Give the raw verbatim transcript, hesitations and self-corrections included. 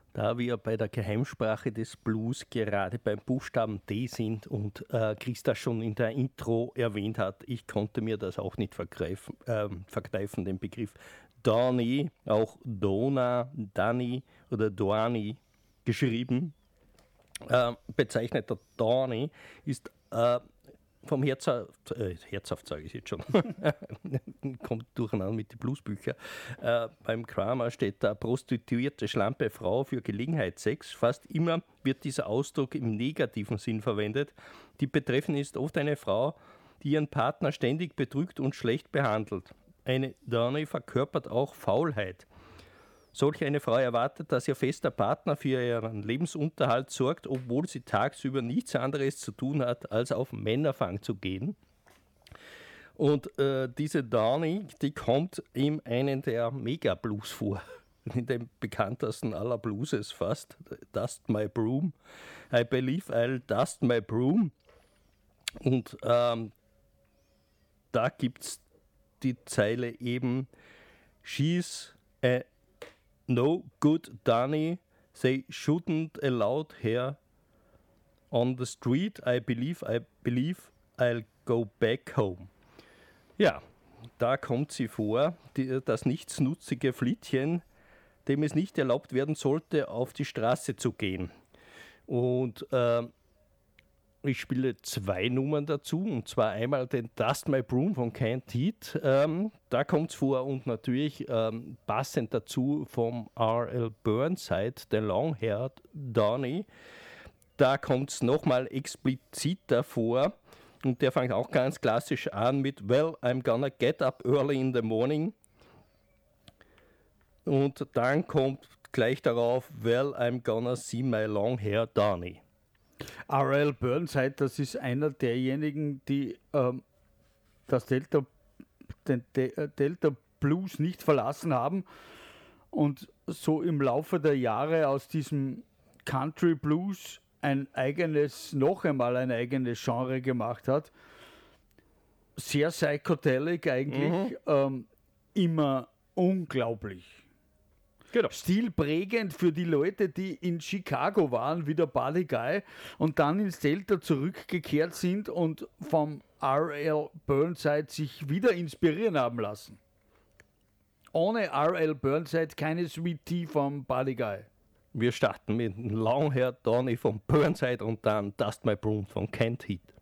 Da wir bei der Geheimsprache des Blues gerade beim Buchstaben D sind und äh, Chris das schon in der Intro erwähnt hat, ich konnte mir das auch nicht vergreifen, äh, verkneifen, den Begriff Donny, auch Dona, Dani oder Doani geschrieben. Äh, bezeichneter Donny ist äh, vom Herzhaft, äh, Herzhaft sage ich jetzt schon, kommt durcheinander mit den Bluesbüchern. Äh, beim Kramer steht da prostituierte, schlampe Frau für Gelegenheitssex. Fast immer wird dieser Ausdruck im negativen Sinn verwendet. Die Betreffende ist oft eine Frau, die ihren Partner ständig betrügt und schlecht behandelt. Eine Donny verkörpert auch Faulheit. Solch eine Frau erwartet, dass ihr fester Partner für ihren Lebensunterhalt sorgt, obwohl sie tagsüber nichts anderes zu tun hat, als auf Männerfang zu gehen. Und äh, diese Donny, die kommt in einem der Mega-Blues vor, in dem bekanntesten aller Blueses fast, Dust My Broom. I believe I'll dust my broom. Und ähm, da gibt es die Zeile eben, She's a no good Donny, they shouldn't allow her on the street. I believe, I believe I'll go back home. Ja, da kommt sie vor, die, das nichtsnutzige Flittchen, dem es nicht erlaubt werden sollte, auf die Straße zu gehen. Und äh, ich spiele zwei Nummern dazu, und zwar einmal den Dust My Broom von Canned Heat, ähm, da kommt es vor, und natürlich ähm, passend dazu vom R L Burnside, der Long-Haired Donny, da kommt es nochmal expliziter vor, und der fängt auch ganz klassisch an mit Well, I'm gonna get up early in the morning, und dann kommt gleich darauf Well, I'm gonna see my long-haired Donny. R L Burnside, das ist einer derjenigen, die ähm, das Delta, den De- Delta Blues nicht verlassen haben und so im Laufe der Jahre aus diesem Country Blues ein eigenes, noch einmal ein eigenes Genre gemacht hat. Sehr psychedelic eigentlich, mhm. ähm, immer unglaublich. Genau. Stilprägend für die Leute, die in Chicago waren, wie der Buddy Guy, und dann ins Delta zurückgekehrt sind und vom R L Burnside sich wieder inspirieren haben lassen. Ohne R L Burnside keine Sweet Tea vom Buddy Guy. Wir starten mit Long-Haired Donny von Burnside und dann Dust My Broom von Canned Heat.